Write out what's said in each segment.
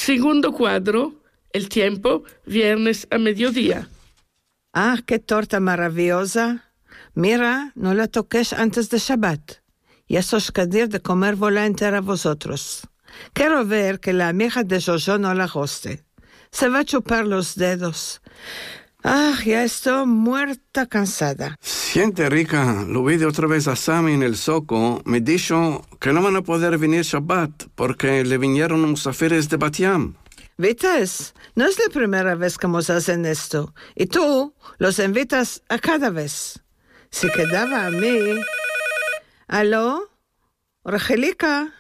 Segundo cuadro, el tiempo, viernes a mediodía. Ah, qué torta maravillosa. Mira, no la toques antes de Shabbat. Y eso es cadir de comer bola entera a vosotros. Quiero ver que la amiga de Jojo no la goste. Se va a chupar los dedos. Ah, ya estoy muerta cansada. Siente, Rica, lo vi de otra vez a Sammy en el Zoco. Me dijo que no van a poder venir Shabbat porque le vinieron musafires de Bat Yam. ¿Vites? No es la primera vez que nos hacen esto. Y tú los invitas a cada vez. Si quedaba a mí... ¿Aló? ¿Rangelica?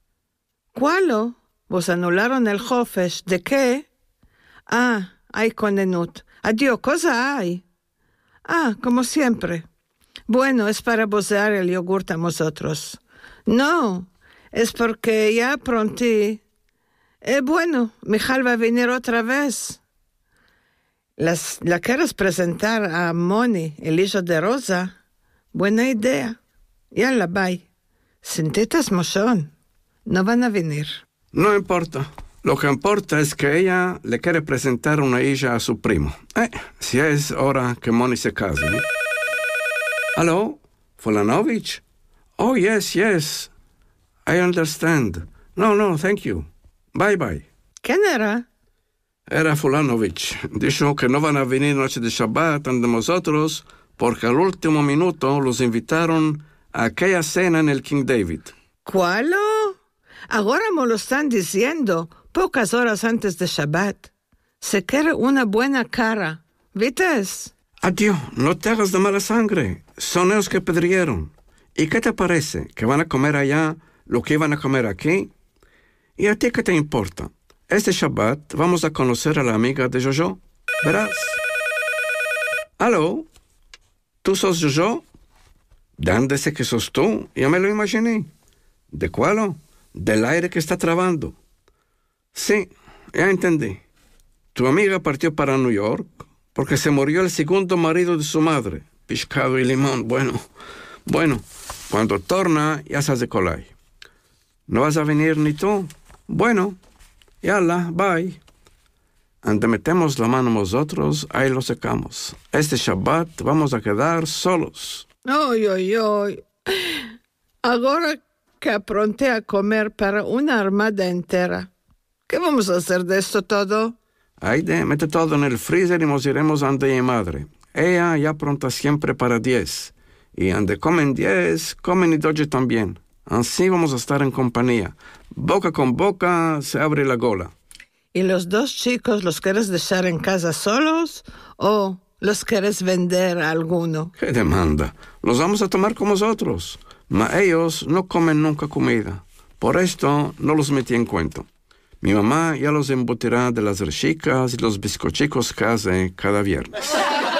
¿Cuál? Vos anularon el Jofesh. ¿De qué? Ah, hay conenut. Adiós, cosa hay. Ah, como siempre. Bueno, es para bocear el yogurt a vosotros. No, es porque ya pronto... bueno, Mijal va a venir otra vez. ¿La quieres presentar a Moni, el hijo de Rosa? Buena idea. Yalla, bye. Sintitas moshón. No van a venir. No importa. Lo que importa es que ella le quiere presentar una hija a su primo. Si es hora que Moni se case. Hello, Folanovich? Oh, yes. I understand. No, thank you. Bye. ¿Quién era? Era Folanovich. Dijo que no van a venir noche de Shabbat ante nosotros porque al último minuto los invitaron a aquella cena en el King David. ¿Cuál? Ahora me lo están diciendo, pocas horas antes de Shabbat. Se quiere una buena cara. ¿Vites? Adiós, no te hagas de mala sangre. Son ellos que pidieron. ¿Y qué te parece? ¿Que van a comer allá lo que iban a comer aquí? ¿Y a ti qué te importa? Este Shabbat vamos a conocer a la amiga de Jojo. Verás. ¿Aló? ¿Tú sos Jojo? Dándose que sos tú, ya me lo imaginé. ¿De cuál? Del aire que está trabando. Sí, ya entendí. Tu amiga partió para New York porque se murió el segundo marido de su madre, pescado y limón. Bueno, cuando torna ya se hace colay. ¿No vas a venir ni tú? Bueno, yala, bye. Ante metemos la mano nosotros, ahí lo secamos. Este Shabbat vamos a quedar solos. Ay. Ahora que apronté a comer para una armada entera, ¿qué vamos a hacer de esto todo? Aide, mete todo en el freezer y nos iremos ante mi madre. Ella ya pronta siempre para 10. Y ande comen 10, comen y doce también. Así vamos a estar en compañía. Boca con boca se abre la gola. ¿Y los dos chicos los quieres dejar en casa solos o los quieres vender a alguno? ¿Qué demanda? Los vamos a tomar con nosotros. Mas ellos no comen nunca comida. Por esto no los metí en cuento. Mi mamá ya los embutirá de las rechicas y los bizcochicos que hace cada viernes.